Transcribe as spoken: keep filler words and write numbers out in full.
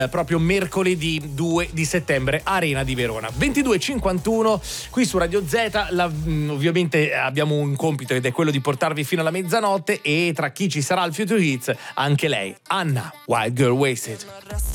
proprio mercoledì due di settembre, Arena di Verona. ventidue e cinquantuno qui su Radio Z. La, ovviamente abbiamo un compito ed è quello di portarvi fino alla mezzanotte, e tra chi ci sarà al Future Hits anche lei, Anna, Wild Girl Wasted.